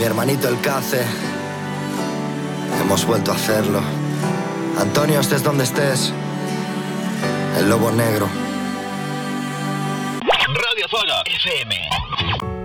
mi hermanito el Cace. Hemos vuelto a hacerlo. Antonio, estés donde estés. El Lobo Negro. Radio Zona FM.